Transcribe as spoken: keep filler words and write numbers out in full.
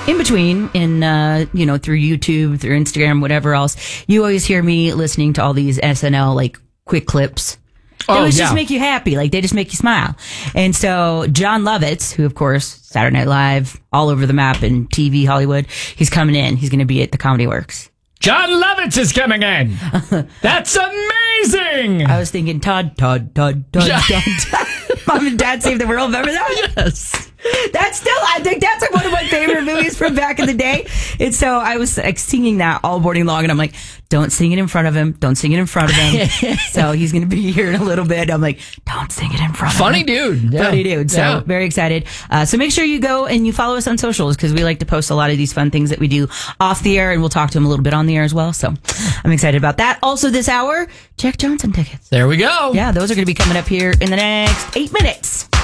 in between, in uh, you know, through YouTube, through Instagram, whatever else, you always hear me listening to all these S N L like quick clips. They Oh, always yeah. just make you happy. Like, they just make you smile. And so John Lovitz, who, of course, Saturday Night Live, all over the map in T V, Hollywood, he's coming in. He's going to be at the Comedy Works. John Lovitz is coming in. That's amazing. I was thinking, Todd, Todd, Todd, Todd, Todd, Todd. Mom and Dad Save the World. Remember that? Yes. That's still, I think that's like one of my favorite movies from back in the day. And so I was like singing that all morning long, and I'm like, don't sing it in front of him. Don't sing it in front of him. So he's going to be here in a little bit. I'm like, don't sing it in front Funny of him. dude. Yeah. Funny dude. So Yeah. very excited. Uh, so make sure you go and you follow us on socials, because we like to post a lot of these fun things that we do off the air, and we'll talk to him a little bit on the air as well. So I'm excited about that. Also this hour, Jack Johnson tickets. There we go. Yeah, those are going to be coming up here in the next eight minutes.